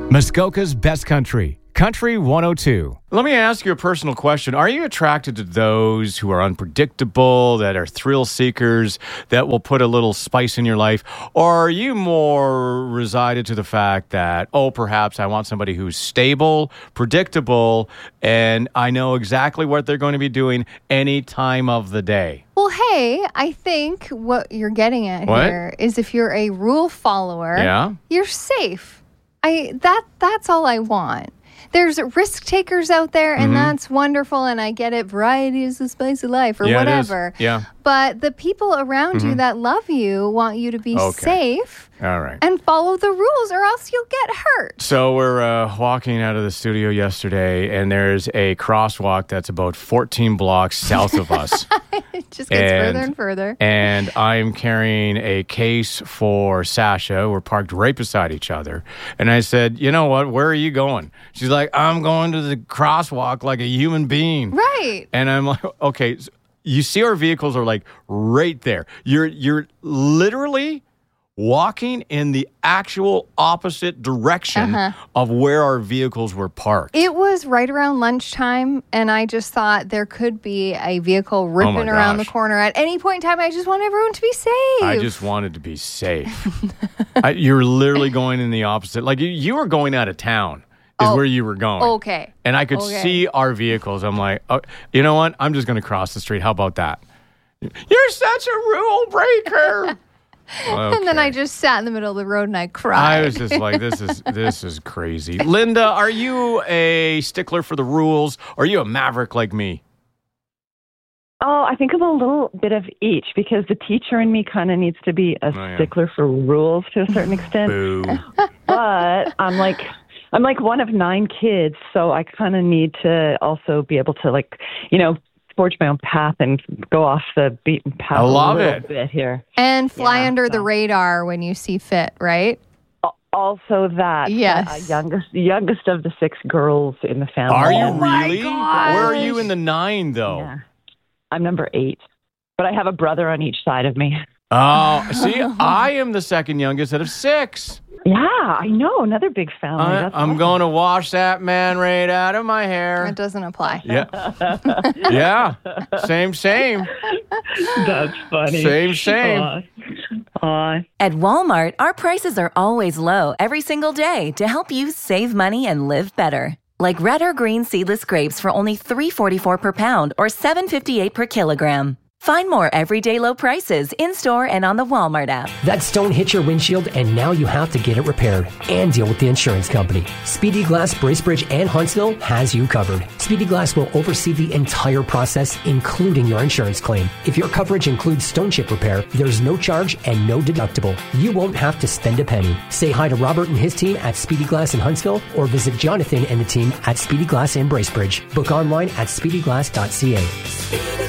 Muskoka's Best Country, Country 102. Let me ask you a personal question. Are you attracted to those who are unpredictable, that are thrill seekers, that will put a little spice in your life? Or are you more resided to the fact that, perhaps I want somebody who's stable, predictable, and I know exactly what they're going to be doing any time of the day? Well, hey, I think what you're getting at here is if you're a rule follower, you're safe. That's all I want. There's risk takers out there, and that's wonderful, and I get it. Variety is the spice of life, or whatever. Yeah. But the people around you that love you want you to be safe. All right. And follow the rules, or else you'll get hurt. So we're walking out of the studio yesterday, and there's a crosswalk that's about 14 blocks south of us. It just gets further and further. And I'm carrying a case for Sasha. We're parked right beside each other. And I said, you know what? Where are you going? She's like, I'm going to the crosswalk like a human being. Right. And I'm like, okay, so you see our vehicles are like right there. You're literally walking in the actual opposite direction of where our vehicles were parked. It was right around lunchtime, and I just thought there could be a vehicle ripping around the corner at any point in time. I just want everyone to be safe. I just wanted to be safe. You're literally going in the opposite. Like you were going out of town is where you were going. Okay. And I could see our vehicles. I'm like, you know what? I'm just going to cross the street. How about that? You're such a rule breaker. Okay. And then I just sat in the middle of the road and I cried. I was just like, this is crazy. Linda, are you a stickler for the rules? Or are you a maverick like me? Oh, I think I'm a little bit of each, because the teacher in me kind of needs to be a stickler for rules to a certain extent. Boo. But I'm like one of 9 kids, so I kind of need to also be able to, forge my own path and go off the beaten path a little bit here. And fly under the radar when you see fit, right? Also that. Yes. Youngest of the 6 girls in the family. Are you really? Gosh. Where are you in the 9, though? Yeah. I'm number 8. But I have a brother on each side of me. Oh, see, I am the second youngest out of 6. Yeah, I know. Another big family. I'm going to wash that man right out of my hair. It doesn't apply. Yeah. Yeah. Same. That's funny. Same. At Walmart, our prices are always low every single day to help you save money and live better. Like red or green seedless grapes for only $3.44 per pound or $7.58 per kilogram. Find more everyday low prices in-store and on the Walmart app. That stone hit your windshield and now you have to get it repaired and deal with the insurance company. Speedy Glass, Bracebridge, and Huntsville has you covered. Speedy Glass will oversee the entire process, including your insurance claim. If your coverage includes stone chip repair, there's no charge and no deductible. You won't have to spend a penny. Say hi to Robert and his team at Speedy Glass in Huntsville or visit Jonathan and the team at Speedy Glass in Bracebridge. Book online at speedyglass.ca.